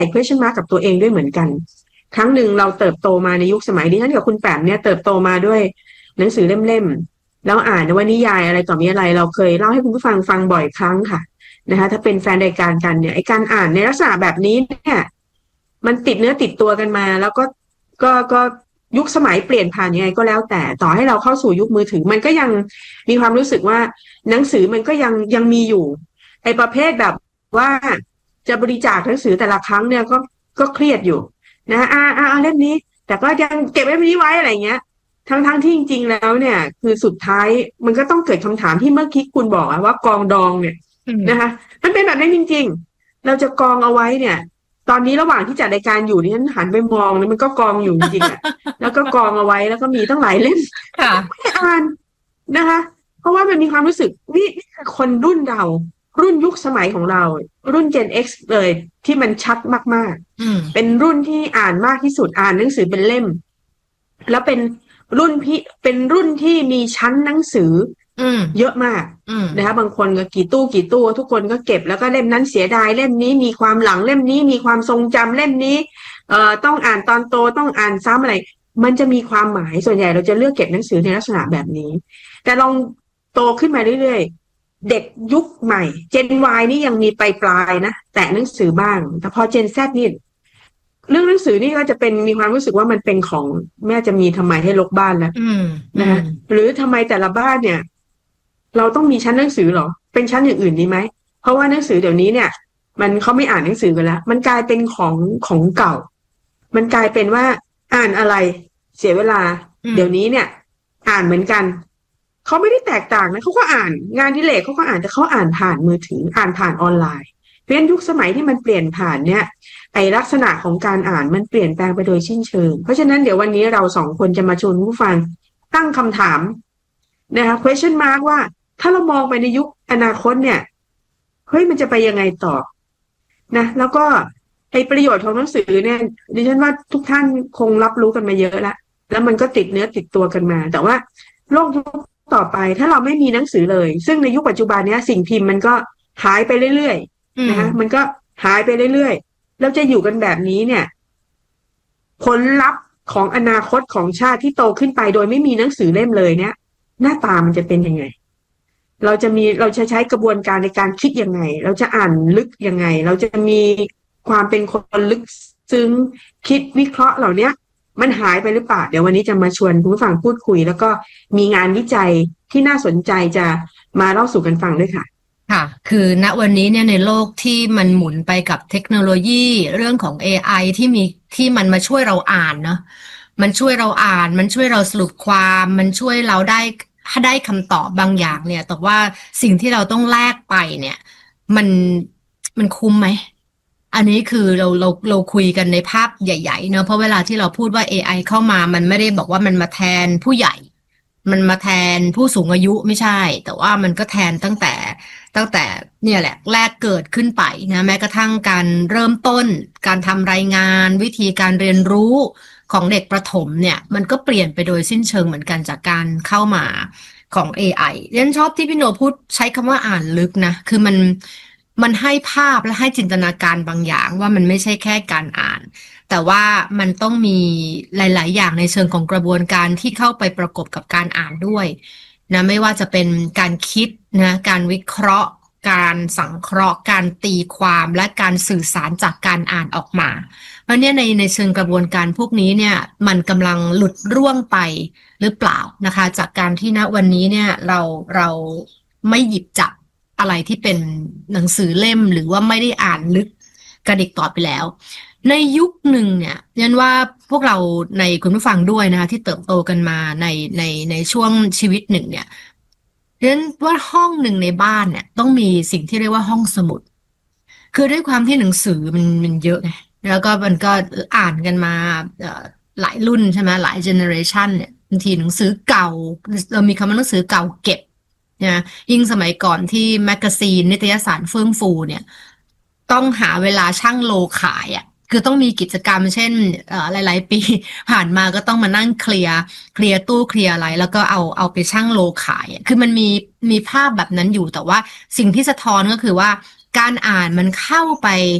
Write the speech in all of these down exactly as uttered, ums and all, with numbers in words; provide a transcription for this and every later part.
question mark กับตัวเองด้วยเหมือนกันครั้งหนึ่งเราเติบโตมาในยุคสมัยดิฉันกับคุณแปมเนี่ยเติบโตมาด้วยหนังสือเล่มๆแล้วอ่านนวนิยายอะไรต่อมีอะไรเราเคยเล่าให้คุณผู้ฟังฟังบ่อยครั้งค่ะนะคะถ้าเป็นแฟนรายการกันเนี่ยไอการอ่านในลักษณะแบบนี้เนี่ยมันติดเนื้อติดตัวกันมาแล้วก็ก็ก็ยุคสมัยเปลี่ยนผ่านยังไงก็แล้วแต่ต่อให้เราเข้าสู่ยุคมือถือมันก็ยังมีความรู้สึกว่าหนังสือมันก็ยังยังมีอยู่ไอประเภทแบบว่าจะบริจาคหนังสือแต่ละครั้งเนี่ยก็ก็เครียดอยู่นะอ่าอ่าเล่มนี้แต่ก็ยังเก็บเล่มนี้ไว้อะไรเงี้ยทั้งทั้งที่จริงๆแล้วเนี่ยคือสุดท้ายมันก็ต้องเกิดคำถามที่เมื่อกี้คุณบอกว่ากองดองเนี่ยนะคะมันเป็นแบบนั้นจริงๆเราจะกองเอาไว้เนี่ยตอนนี้ระหว่างที่จัดรายการอยู่นี่ฉันหันไปมองเนี่ยมันก็กองอยู่จริงๆอ่ะแล้วก็กองเอาไว้แล้วก็มีตั้งหลายเล่มไม่ได้อ่านนะคะเพราะว่ามันมีความรู้สึกนี่นี่คือคนรุ่นเรารุ่นยุคสมัยของเรารุ่น Gen X เลยที่มันชัดมากๆเป็นรุ่นที่อ่านมากที่สุดอ่านหนังสือเป็นเล่มแล้วเป็นรุ่นพี่เป็นรุ่นที่มีชั้นหนังสือเยอะมากนะคะบางคนก็กี่ตู้กี่ตู้ทุกคนก็เก็บแล้วก็เล่มนั้นเสียดายเล่มนี้มีความหลังเล่มนี้มีความทรงจำเล่มนี้เอ่อต้องอ่านตอนโตต้องอ่านซ้ำอะไรมันจะมีความหมายส่วนใหญ่เราจะเลือกเก็บหนังสือในลักษณะแบบนี้แต่ลองโตขึ้นมาเรื่อยๆเด็กยุคใหม่ Gen Y นี่ยังมีปลายๆนะแต่หนังสือบ้างแต่พอ Gen Z นี่เรื่องหนังสือนี่ก็จะเป็นมีความรู้สึกว่ามันเป็นของแม่จะมีทำไมให้รกบ้านแล้วนะคะหรือทำไมแต่ละบ้านเนี่ยเราต้องมีชั้นหนังสือหรอเป็นชั้นอย่างอื่นดีไหมเพราะว่าหนังสือเดี๋ยวนี้เนี่ยมันเขาไม่อ่านหนังสือกันแล้วมันกลายเป็นของของเก่ามันกลายเป็นว่าอ่านอะไรเสียเวลาเดี๋ยวนี้เนี่ยอ่านเหมือนกันเขาไม่ได้แตกต่างนะเขาก็อ่านงานอดิเรกเขาก็อ่านแต่เขาอ่านผ่านมือถืออ่านผ่านออนไลน์เพราะฉะนั้นยุคสมัยที่มันเปลี่ยนผ่านเนี่ยไอลักษณะของการอ่านมันเปลี่ยนแปลงไปโดยสิ้นเชิงเพราะฉะนั้นเดี๋ยววันนี้เราสองคนจะมาชวนผู้ฟังตั้งคำถามนะคะ question mark ว่าถ้าเรามองไปในยุคอนาคตเนี่ยเฮ้ยมันจะไปยังไงต่อนะแล้วก็ไอประโยชน์ของหนังสือเนี่ยดิฉันว่าทุกท่านคงรับรู้กันมาเยอะแล้วแล้วมันก็ติดเนื้อติดตัวกันมาแต่ว่าโลกยุคต่อไปถ้าเราไม่มีหนังสือเลยซึ่งในยุคปัจจุบันเนี้ยสิ่งพิมพ์มันก็หายไปเรื่อยๆนะคะมันก็หายไปเรื่อยๆแล้วจะอยู่กันแบบนี้เนี่ยผลลัพธ์ของอนาคตของชาติที่โตขึ้นไปโดยไม่มีหนังสือเล่มเลยเนี่ยหน้าตามันจะเป็นยังไงเราจะมีเราจะใช้กระบวนการในการคิดยังไงเราจะอ่านลึกยังไงเราจะมีความเป็นคนลึกซึ้งคิดวิเคราะห์เหล่านี้มันหายไปหรือเปล่าเดี๋ยววันนี้จะมาชวนคุณผู้ฟังพูดคุยแล้วก็มีงานวิจัยที่น่าสนใจจะมาเล่าสู่กันฟังด้วยค่ะค่ะคือณวันนี้เนี่ยในโลกที่มันหมุนไปกับเทคโนโลยีเรื่องของ เอ ไอ ที่มีที่มันมาช่วยเราอ่านเนาะมันช่วยเราอ่านมันช่วยเราสรุปความมันช่วยเราได้ถ้าได้คำตอบบางอย่างเนี่ยแต่ว่าสิ่งที่เราต้องแลกไปเนี่ยมันมันคุ้มไหมอันนี้คือเราเราเราคุยกันในภาพใหญ่ๆเนอะเพราะเวลาที่เราพูดว่า เอ ไอ เข้ามามันไม่ได้บอกว่ามันมาแทนผู้ใหญ่มันมาแทนผู้สูงอายุไม่ใช่แต่ว่ามันก็แทนตั้งแต่ตั้งแต่เนี่ยแหละแรกเกิดขึ้นไปนะแม้กระทั่งการเริ่มต้นการทำรายงานวิธีการเรียนรู้ของเด็กประถมเนี่ยมันก็เปลี่ยนไปโดยสิ้นเชิงเหมือนกันจากการเข้ามาของ เอ ไอ เรียนชอบที่พี่โนพูดใช้คำว่าอ่านลึกนะคือมันมันให้ภาพและให้จินตนาการบางอย่างว่ามันไม่ใช่แค่การอ่านแต่ว่ามันต้องมีหลายๆอย่างในเชิงของกระบวนการที่เข้าไปประกบกับการอ่านด้วยนะไม่ว่าจะเป็นการคิดนะการวิเคราะห์การสังเคราะห์การตีความและการสื่อสารจากการอ่านออกมาเพราะเนี่ยในในเชิงกระบวนการพวกนี้เนี่ยมันกำลังหลุดร่วงไปหรือเปล่านะคะจากการที่ณวันนี้เนี่ยเราเราไม่หยิบจับอะไรที่เป็นหนังสือเล่มหรือว่าไม่ได้อ่านลึกกระดิกต่อไปแล้วในยุคหนึ่งเนี่ยยันว่าพวกเราในคุณผู้ฟังด้วยนะคะที่เติบโตกันมาในในในช่วงชีวิตหนึ่งเนี่ยยันว่าห้องหนึ่งในบ้านเนี่ยต้องมีสิ่งที่เรียกว่าห้องสมุดคือด้วยความที่หนังสือมันมันเยอะไงแล้วก็มันก็อ่านกันมาหลายรุ่นใช่ไหมหลายเจเนอเรชันเนี่ยบางทีหนังสือเก่าเรามีคำว่าหนังสือเก่าเก็บนะยิ่งสมัยก่อนที่แมกกาซีนนิตยสารเฟื่องฟูเนี่ยต้องหาเวลาชั่งโลขายอ่ะคือต้องมีกิจกรรมเช่นหลายๆปีผ่านมาก็ต้องมานั่งเคลียร์เคลียร์ตู้เคลียร์อะไรแล้วก็เอาเอาไปชั่งโลขายคือมันมีมีภาพแบบนั้นอยู่แต่ว่าสิ่งที่สะท้อนก็คือว่าการอ่านมันเข้าไป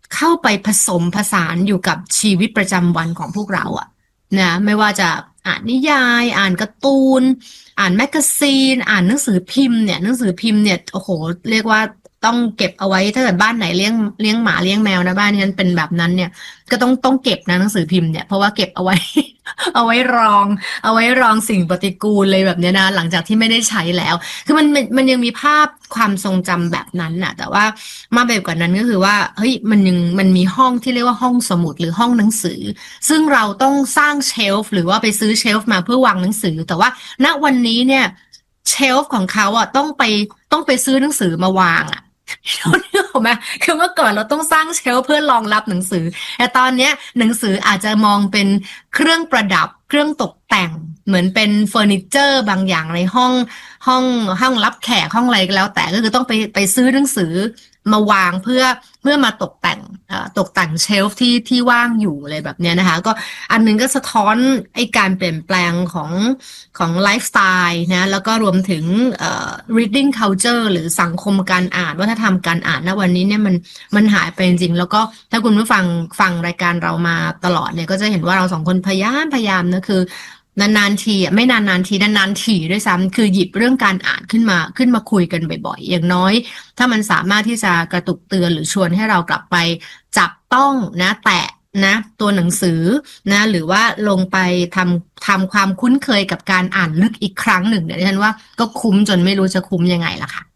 เข้าไปผสมผสานอยู่กับชีวิตประจำวันของพวกเราอะนะไม่ว่าจะอ่านนิยายอ่านการ์ตูนอ่านแมกกาซีนอ่านหนังสือพิมพ์เนี่ยหนังสือพิมพ์เนี่ยโอ้โหเรียกว่าต้องเก็บเอาไว้ถ้าเกิดบ้านไหนเลี้ยงเลี้ยงหมาเลี้ยงแมวนะบ้านนี้เป็นแบบนั้นเนี่ยก็ต้องต้องเก็บนะหนังสือพิมพ์เนี่ยเพราะว่าเก็บเอาไว้ เอาไว้รองเอาไว้รองสิ่งปฏิกูลเลยแบบเนี้ยนะหลังจากที่ไม่ได้ใช้แล้วคือมันมันมันยังมีภาพความทรงจำแบบนั้นน่ะแต่ว่ามาแบบกว่านั้นก็คือว่าเฮ้ยมันยังมันมีห้องที่เรียกว่าห้องสมุดหรือห้องหนังสือซึ่งเราต้องสร้างเชลฟ์หรือว่าไปซื้อเชลฟ์มาเพื่อวางหนังสือแต่ว่าณวันนี้เนี่ยเชลฟ์ของเขาอ่ะต้องไปต้องไปซื้อหนังสือมาวางอ่ะ เราเนึกออกไหมคือเมื่อก่อนเราต้องสร้างเชลฟ์เพื่อรองรับหนังสือแต่ตอนเนี้ยหนังสืออาจจะมองเป็นเครื่องประดับเครื่องตกแต่งเหมือนเป็นเฟอร์นิเจอร์บางอย่างในห้องห้องห้องรับแขกห้องอะไรก็แล้วแต่ก็คือต้องไปไปซื้อหนังสือมาวางเพื่อเพื่อมาตกแต่งเอ่อตกแต่งเชลฟ์ที่ที่ว่างอยู่อะไรแบบเนี้ยนะคะก็อันหนึงก็สะท้อนไอ้การเปลี่ยนแปลงของของไลฟ์สไตล์นะแล้วก็รวมถึงเอ่อ reading culture หรือสังคมการอ่านวัฒนธรรมการอ่านณวันนี้เนี่ยมันมันหายไปจริงๆแล้วก็ถ้าคุณผู้ฟังฟังรายการเรามาตลอดเนี่ยก็จะเห็นว่าเราสองคนพยายามพยายามนะคือนานๆทีอ่ะไม่นานๆทีนานๆทีด้วยซ้ำคือหยิบเรื่องการอ่านขึ้นมาขึ้นมาคุยกันบ่อยๆอย่างน้อยถ้ามันสามารถที่จะกระตุกเตือนหรือชวนให้เรากลับไปจับต้องนะแตะนะตัวหนังสือนะหรือว่าลงไปทำทำความคุ้นเคยกับการอ่านลึกอีกครั้งหนึ่งเนี่ยดิฉันว่าก็คุ้มจนไม่รู้จะคุ้มยังไงล่ะค่ะ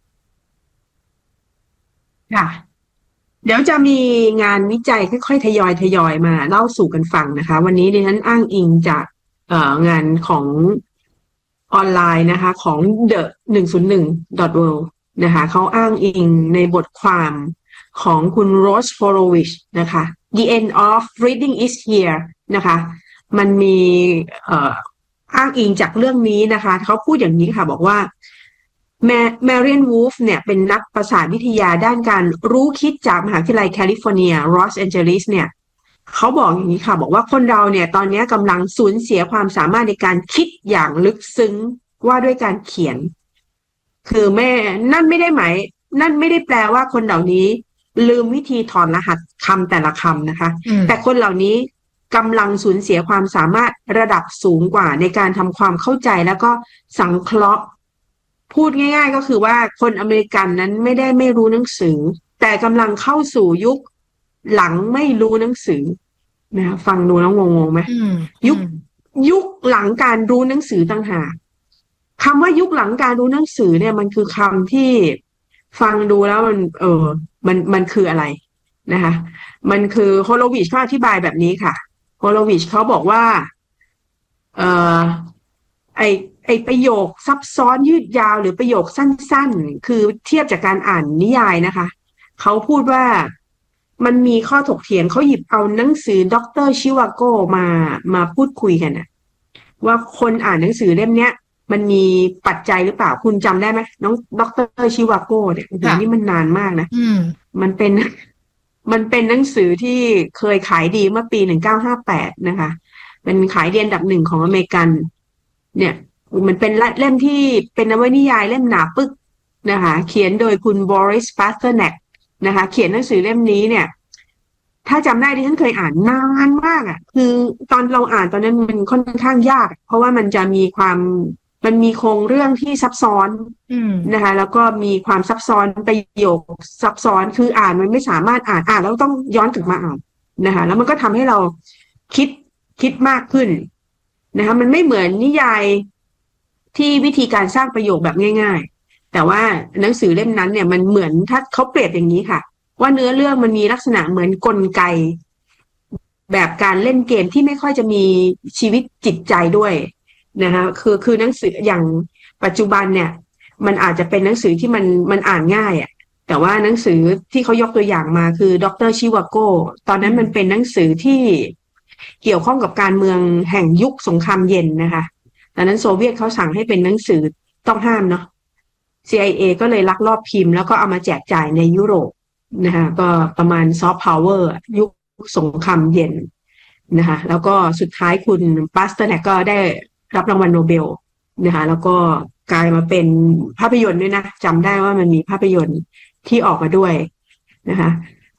ค่ะเดี๋ยวจะมีงานวิจัยค่อยๆทยอยทยอยมาเล่าสู่กันฟังนะคะวันนี้ดิฉันอ้างอิงจากเอ่องานของออนไลน์นะคะของ the หนึ่งศูนย์หนึ่ง dot world นะคะเขาอ้างอิงในบทความของคุณโรสโฮโรวิชนะคะ The End of Reading is Here นะคะมันมีเอ่ออ้างอิงจากเรื่องนี้นะคะเขาพูดอย่างนี้ค่ะบอกว่าแมเรียนวูฟเนี่ยเป็นนักประสาทวิทยาด้านการรู้คิดจากมหาวิทยาลัยแคลิฟอร์เนียลอสแอนเจลิสเนี่ยเขาบอกอย่างนี้ค่ะบอกว่าคนเราเนี่ยตอนนี้กำลังสูญเสียความสามารถในการคิดอย่างลึกซึ้งว่าด้วยการเขียนคือแม่นั่นไม่ได้หมายนั่นไม่ได้แปลว่าคนเหล่านี้ลืมวิธีถอดรหัสคำแต่ละคำนะคะแต่คนเหล่านี้กำลังสูญเสียความสามารถระดับสูงกว่าในการทำความเข้าใจแล้วก็สังเคราะห์พูดง่ายๆก็คือว่าคนอเมริกันนั้นไม่ได้ไม่รู้หนังสือแต่กำลังเข้าสู่ยุคหลังไม่รู้หนังสือนะฟังดูแล้วงงๆไหมยุคยุคหลังการรู้หนังสือต่างหากคำว่ายุคหลังการรู้หนังสือเนี่ยมันคือคำที่ฟังดูแล้วมันเออมันมันคืออะไรนะคะมันคือโฮโลวิชเขาอธิบายแบบนี้ค่ะโฮโลวิชเขาบอกว่าเอ่อไอไอประโยคซับซ้อนยืดยาวหรือประโยคสั้นๆคือเทียบจากการอ่านนิยายนะคะเขาพูดว่ามันมีข้อถกเถียงเขาหยิบเอาหนังสือด็อกเตอร์ชิวาโกมามาพูดคุยกันนะว่าคนอ่านหนังสือเล่มเนี้ยมันมีปัจจัยหรือเปล่าคุณจำได้ไหมน้องด็อกเตอร์ชิวาโกเนี่ยโอ้โหนี่มันนานมากนะมันเป็นมันเป็นหนังสือที่เคยขายดีเมื่อปีหนึ่งเก้าห้าแปดนะคะเป็นขายดีอันดับหนึ่งของอเมริกันเนี่ยมันเป็นเล่มที่เป็นนวนิยายเล่มหนาปึกนะคะเขียนโดยคุณบริส ปาสเตอร์แน็กนะคะเขียนหนังสือเล่มนี้เนี่ยถ้าจำได้ที่ฉันเคยอ่านนานมากอ่ะคือตอนเราอ่านตอนนั้นมันค่อนข้างยากเพราะว่ามันจะมีความมันมีโครงเรื่องที่ซับซ้อนนะคะแล้วก็มีความซับซ้อนประโยคซับซ้อนคืออ่านมันไม่สามารถอ่านอ่านแล้วต้องย้อนกลับมาอ่านนะคะแล้วมันก็ทำให้เราคิดคิดมากขึ้นนะคะมันไม่เหมือนนิยายที่วิธีการสร้างประโยคแบบง่ายๆแต่ว่าหนังสือเล่มนั้นเนี่ยมันเหมือนถ้าเขาเปรียบอย่างนี้ค่ะว่าเนื้อเรื่องมันมีลักษณะเหมือนกลไกแบบการเล่นเกมที่ไม่ค่อยจะมีชีวิตจิตใจด้วยนะคะคือคือหนังสืออย่างปัจจุบันเนี่ยมันอาจจะเป็นหนังสือที่มันมันอ่านง่ายอ่ะแต่ว่าหนังสือที่เขายกตัวอย่างมาคือด็อกเตอร์ชิวาโกตอนนั้นมันเป็นหนังสือที่เกี่ยวข้องกับการเมืองแห่งยุคสงครามเย็นนะคะตอนนั้นโซเวียตเขาสั่งให้เป็นหนังสือต้องห้ามเนาะ ซี ไอ เอ ก็เลยลักลอบพิมพ์แล้วก็เอามาแจกจ่ายในยุโรปนะคะก็ประมาณซอฟต์พาวเวอร์ยุคสงครามเย็นนะคะแล้วก็สุดท้ายคุณปาสเตอร์แน็กก็ได้รับรางวัลโนเบลนะคะแล้วก็กลายมาเป็นภาพยนตร์ด้วยนะจำได้ว่ามันมีภาพยนตร์ที่ออกมาด้วยนะคะ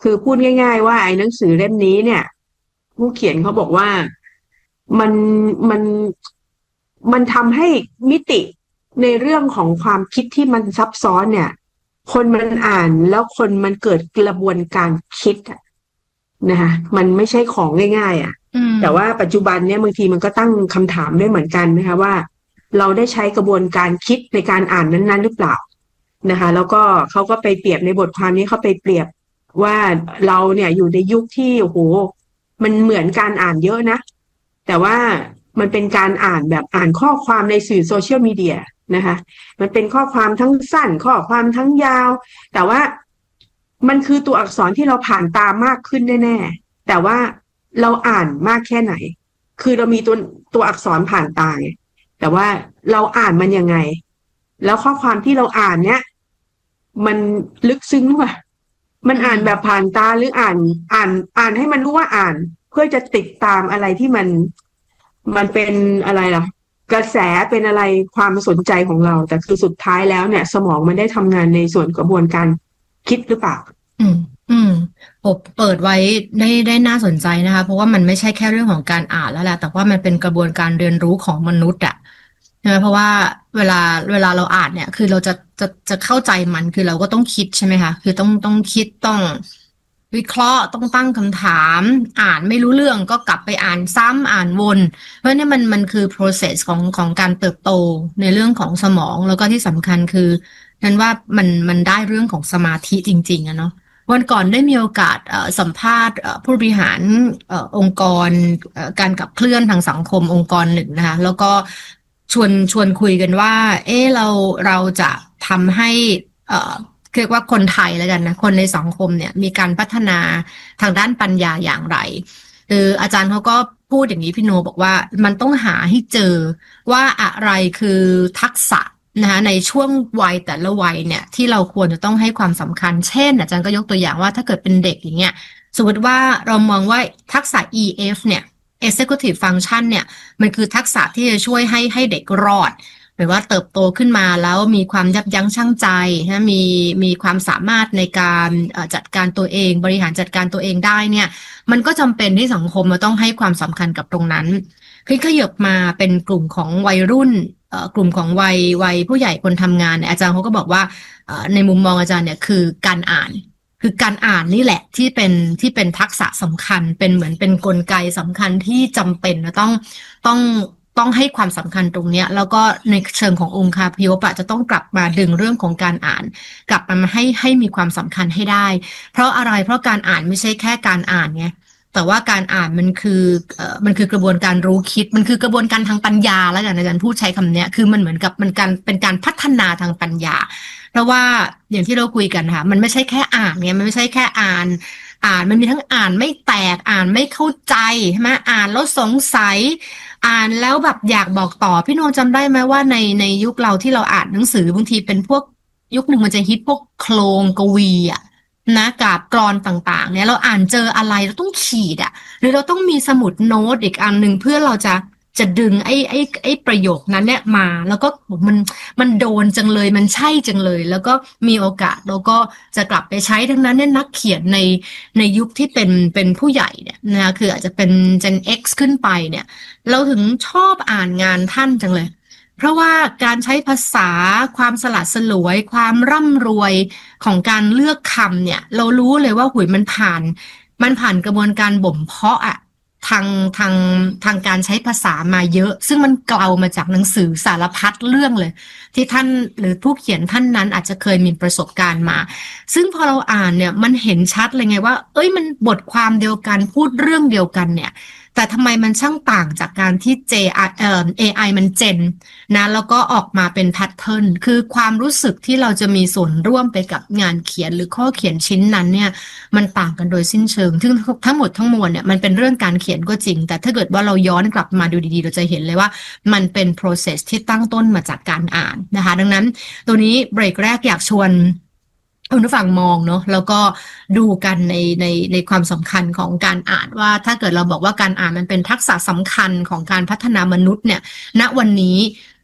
คือพูดง่ายๆว่าไอ้หนังสือเล่มนี้เนี่ยผู้เขียนเขาบอกว่ามันมันมันทำให้มิติในเรื่องของความคิดที่มันซับซ้อนเนี่ยคนมันอ่านแล้วคนมันเกิดกระบวนการคิดอะนะคะมันไม่ใช่ของง่ายๆอ่ะอืมแต่ว่าปัจจุบันเนี่ยบางทีมันก็ตั้งคำถามด้วยเหมือนกันนะคะว่าเราได้ใช้กระบวนการคิดในการอ่านนั้นๆหรือเปล่านะคะแล้วก็เขาก็ไปเปรียบในบทความนี้เขาไปเปรียบว่าเราเนี่ยอยู่ในยุคที่โอ้โหมันเหมือนการอ่านเยอะนะแต่ว่ามันเป็นการอ่านแบบอ่านข้อความในสื่อโซเชียลมีเดียนะคะมันเป็นข้อความทั้งสั้นข้อความทั้งยาวแต่ว่ามันคือตัวอักษรที่เราผ่านตามมากขึ้นแน่ๆแต่ว่าเราอ่านมากแค่ไหนคือเรามีตัวตัวอักษรผ่านตาไงแต่ว่าเราอ่านมันยังไงแล้วข้อความที่เราอ่านเนี้ยมันลึกซึ้งหรือเปล่ามันอ่านแบบผ่านตาหรืออ่านอ่านอ่านให้มันรู้ว่าอ่านเพื่อจะติดตามอะไรที่มันมันเป็นอะไรล่ะกระแสเป็นอะไรความสนใจของเราแต่คือสุดท้ายแล้วเนี่ยสมองมันได้ทำงานในส่วนกระบวนการคิดหรือเปล่าอืมอืมผมเปิดไว้ได้ได้น่าสนใจนะคะเพราะว่ามันไม่ใช่แค่เรื่องของการอ่านแล้วแหละแต่ว่ามันเป็นกระบวนการเรียนรู้ของมนุษย์อะใช่ไหมเพราะว่าเวลาเวลาเราอ่านเนี่ยคือเราจะจะจะเข้าใจมันคือเราก็ต้องคิดใช่ไหมคะคือต้องต้องคิดต้องวิเคราะห์ต้องตั้งคำถามอ่านไม่รู้เรื่องก็กลับไปอ่านซ้ำอ่านวนเพราะเนี่ยมันมันคือ process ของของการเติบโตในเรื่องของสมองแล้วก็ที่สำคัญคือนั้นว่ามันมันได้เรื่องของสมาธิจริงๆอะเนาะ วันก่อนได้มีโอกาสเอ่อสัมภาษณ์เอ่อผู้บริหารเอ่อองค์กรเอ่อการขับเคลื่อนทางสังคมองค์กรหนึ่งนะคะแล้วก็ชวนชวนคุยกันว่าเออเราเราจะทำให้เอ่อเรียกว่าคนไทยแล้วกันนะคนในสังคมเนี่ยมีการพัฒนาทางด้านปัญญาอย่างไรคืออาจารย์เขาก็พูดอย่างนี้พี่โนบอกว่ามันต้องหาให้เจอว่าอะไรคือทักษะ นะคะในช่วงวัยแต่ละวัยเนี่ยที่เราควรจะต้องให้ความสำคัญเช่นอาจารย์ก็ยกตัวอย่างว่าถ้าเกิดเป็นเด็กอย่างเงี้ยสมมติว่าเรามองว่าทักษะ อี เอฟ เนี่ย Executive Function เนี่ยมันคือทักษะที่จะช่วยให้ให้เด็กรอดหรือว่าเติบโตขึ้นมาแล้วมีความยับยั้งชั่งใจนะมีมีความสามารถในการจัดการตัวเองบริหารจัดการตัวเองได้เนี่ยมันก็จำเป็นที่สังคมเราต้องให้ความสำคัญกับตรงนั้นคลิกขยับมาเป็นกลุ่มของวัยรุ่นกลุ่มของวัยวัยผู้ใหญ่คนทำงานเนี่ยอาจารย์เขาก็บอกว่าในมุมมองอาจารย์เนี่ยคือการอ่านคือการอ่านนี่แหละที่เป็นที่เป็นทักษะสำคัญเป็นเหมือนเป็นกลไกสำคัญที่จำเป็นและต้องต้องต้องให้ความสำคัญตรงนี้แล้วก็ในเชิงขององค์คาพยพจะต้องกลับมาดึงเรื่องของการอ่านกลับมาให้ให้มีความสำคัญให้ได้เพราะอะไรเพราะการอ่านไม่ใช่แค่การอ่านไงแต่ว่าการอ่านมันคือเอ่อมันคือกระบวนการรู้คิดมันคือกระบวนการทางปัญญาแล้วกันอาจารย์พูดใช้คำเนี้ยคือมันเหมือนกับมันการเป็นการพัฒนาทางปัญญาเพราะว่าอย่างที่เราคุยกันค่ะมันไม่ใช่แค่อ่านเนี่ยมันไม่ใช่แค่อ่านอ่านมันมีทั้งอ่านไม่แตกอ่านไม่เข้าใจใช่ไหมอ่านแล้วสงสัยอ่านแล้วแบบอยากบอกต่อพี่โนจำได้ไหมว่าในในยุคเราที่เราอ่านหนังสือบางทีเป็นพวกยุคหนึ่งมันจะฮิตพวกโคลงกวีอ่ะนะกาบกลอนต่างๆเนี่ยเราอ่านเจออะไรเราต้องขีดอ่ะหรือเราต้องมีสมุดโน้ตอีกอันหนึ่งเพื่อเราจะจะดึงไอ้ไอ้ไอ้ประโยคนั้นเนี่ยมาแล้วก็มันมันโดนจังเลยมันใช่จังเลยแล้วก็มีโอกาสเราก็จะกลับไปใช้ทั้งนั้นเนี่ยนักเขียนในในยุคที่เป็นเป็นผู้ใหญ่เนี่ยนะคะคืออาจจะเป็น Gen X ขึ้นไปเนี่ยเราถึงชอบอ่านงานท่านจังเลยเพราะว่าการใช้ภาษาความสละสลวยความร่ำรวยของการเลือกคำเนี่ยเรารู้เลยว่าหุยมันผ่านมันผ่านกระบวนการบ่มเพาะอะทางทางทางการใช้ภาษามาเยอะซึ่งมันเกลามาจากหนังสือสารพัดเรื่องเลยที่ท่านหรือผู้เขียนท่านนั้นอาจจะเคยมีประสบการณ์มาซึ่งพอเราอ่านเนี่ยมันเห็นชัดเลยไงว่าเอ้ยมันบทความเดียวกันพูดเรื่องเดียวกันเนี่ยแต่ทำไมมันช่างต่างจากการที่ J เอ่อ เอ ไอ มันเจนนะแล้วก็ออกมาเป็นแพทเทิร์นคือความรู้สึกที่เราจะมีส่วนร่วมไปกับงานเขียนหรือข้อเขียนชิ้นนั้นเนี่ยมันต่างกันโดยสิ้นเชิงซึ่งทั้งหมดทั้งมวลเนี่ยมันเป็นเรื่องการเขียนก็จริงแต่ถ้าเกิดว่าเราย้อนกลับมาดูดีๆเราจะเห็นเลยว่ามันเป็น process ที่ตั้งต้นมาจากการอ่านนะคะดังนั้นตัวนี้เบรกแรกอยากชวนคุณผู้ฟังมองเนาะแล้วก็ดูกันในในในความสำคัญของการอ่านว่าถ้าเกิดเราบอกว่าการอ่านมันเป็นทักษะสำคัญของการพัฒนามนุษย์เนี่ยณวันนี้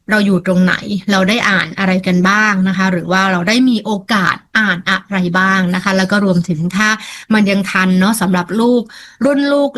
เราอยู่ตรงไหนเราได้อ่านอะไรกันบ้างนะคะหรือว่าเราได้มีโอกาสอ่านอะไรบ้างนะคะแล้วก็รวมถึงถ้ามันยังทันเนาะสำหรับลูกรุ่นลูก